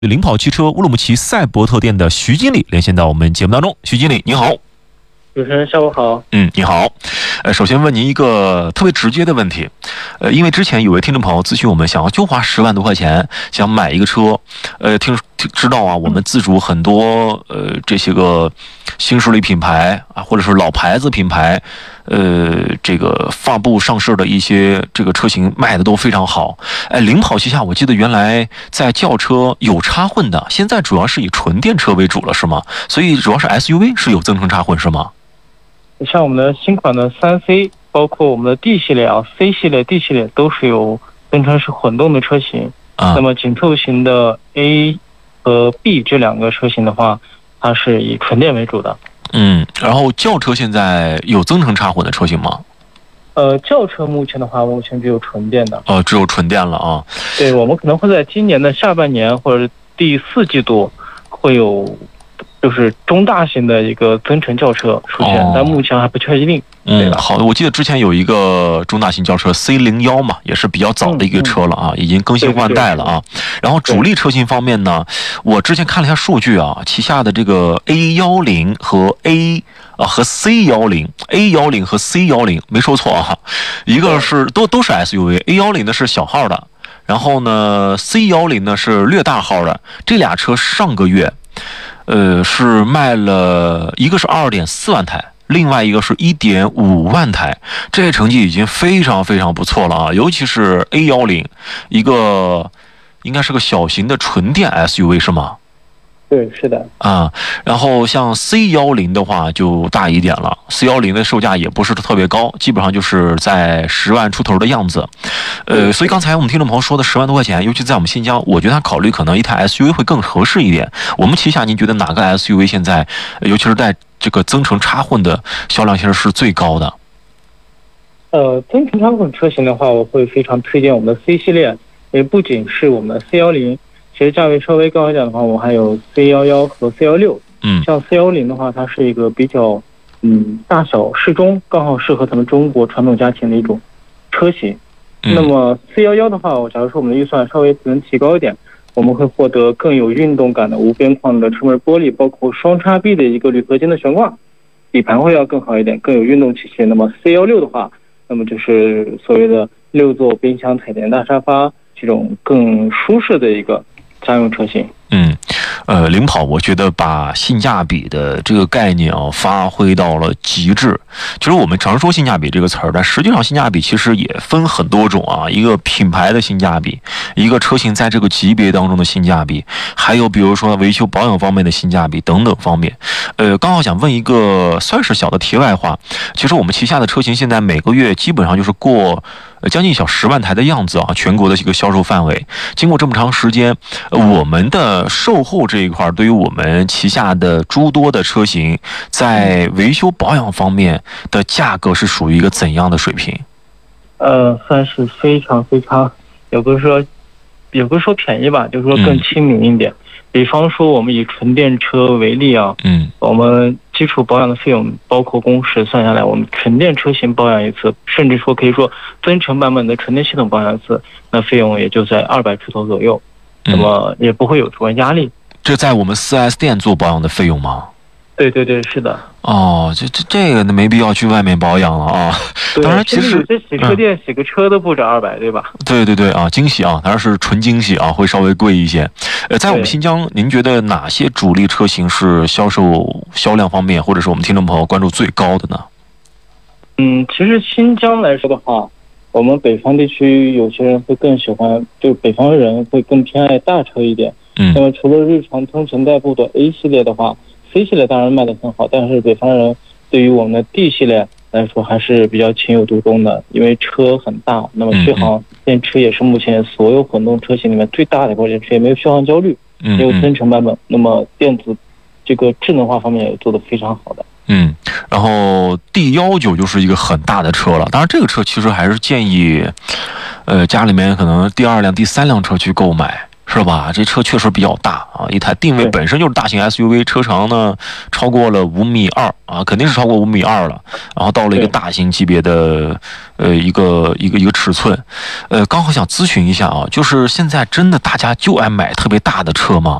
领跑汽车乌鲁木齐赛博特店的徐经理连线到我们节目当中。徐经理，你好。 主持人下午好。 你好。首先问您一个特别直接的问题，因为之前有位听众朋友咨询我们，想要就花10万多块钱想买一个车，知道啊，我们自主很多这些个新势力品牌啊，或者是老牌子品牌，这个发布上市的一些这个车型卖的都非常好。领跑旗下我记得原来在轿车有插混的，现在主要是以纯电车为主了，是吗？所以主要是 SUV 是有增程插混是吗？ 像我们的新款的3C， 包括我们的 D 系列啊、C 系列、D 系列都是有增程式混动的车型。那么紧凑型的 A 和 B 这两个车型的话，它是以纯电为主的。 然后轿车现在有增程插混的车型吗？ 轿车目前只有纯电的。 只有纯电了啊。 对，我们可能会在今年的下半年或者第4季度会有就是中大型的一个增程轿车出现，但目前还不确定。 好的，我记得之前有一个中大型轿车 C01嘛，也是比较早的一个车了啊，已经更新换代了啊。然后主力车型方面呢，我之前看了一下数据啊，旗下的这个 A10和 C10 和 C10没说错啊，一个是都是 SUV，A10呢是小号的，然后呢 C10呢是略大号的。这俩车上个月是卖了，一个是2.4万台，另外一个是1.5万台，这成绩已经非常非常不错了啊！尤其是 A10， 一个应该是个小型的纯电 SUV 是吗？ 对，是的啊。然后像 C10的话就大一点了， C10的售价也不是特别高，基本上就是在10万出头的样子。所以刚才我们听众朋友说的10万多块钱，尤其在我们新疆，我觉得他考虑可能一台 SUV 会更合适一点。我们旗下您觉得哪个 SUV 现在，尤其是带这个增程插混的销量其实是最高的？ 增程插混车型的话，我会非常推荐我们的 C 系列，也不仅是我们的 C10， 其实价位稍微高一点的话，我还有 C11和 C16。像 C10的话，它是一个比较大小适中，刚好适合咱们中国传统家庭的一种车型。那么 C11的话，假如说我们的预算稍微能提高一点，我们会获得更有运动感的无边框的车门玻璃，包括双叉臂的一个铝合金的悬挂，底盘会要更好一点，更有运动气息。那么 C16的话，那么就是所谓的6座冰箱彩电大沙发，这种更舒适的一个家用车型。 领跑我觉得把性价比的这个概念发挥到了极致。其实我们常说性价比这个词儿，但实际上性价比其实也分很多种啊，一个品牌的性价比，一个车型在这个级别当中的性价比，还有比如说维修保养方面的性价比等等方面。刚好想问一个算是小的题外话，其实我们旗下的车型现在每个月基本上就是过将近小10万台的样子啊，全国的一个销售范围。经过这么长时间，我们的售后这一块对于我们旗下的诸多的车型，在维修保养方面的价格是属于一个怎样的水平？ 算是非常非常，也不是说便宜吧，就是说更亲民一点。比方说我们以纯电车为例啊，我们基础保养的费用包括工时算下来，我们纯电车型保养一次，甚至说可以说增程版本的纯电系统保养一次，那费用也就在200出头左右，那么也不会有主观压力。 这在我们 4S 店做保养的费用吗？ 对，是的。 这个没必要去外面保养了啊。当然，其实有些洗车店洗个车都不止200，对吧？ 对啊，精洗啊，当然是纯精洗啊，会稍微贵一些。在我们新疆，您觉得哪些主力车型是销量方面，或者是我们听众朋友关注最高的呢？ 其实新疆来说的话，我们北方地区有些人会更喜欢，就北方人会更偏爱大车一点。那么除了日常通勤代步的 A 系列的话，C 系列当然卖得很好，但是北方人对于我们的 D 系列来说还是比较情有独钟的，因为车很大，那么续航电池也是目前所有混动车型里面最大的一块电池，也没有续航焦虑，也有增程版本，那么电子这个智能化方面也做得非常好的。 然后 D19就是一个很大的车了，当然这个车其实还是建议家里面可能第2辆第3辆车去购买， 是吧？这车确实比较大啊，一台定位本身就是大型 SUV， 车长呢超过了5.2米啊，肯定是超过5.2米了。然后到了一个大型级别的一个尺寸。刚好想咨询一下啊，就是现在真的大家就爱买特别大的车吗？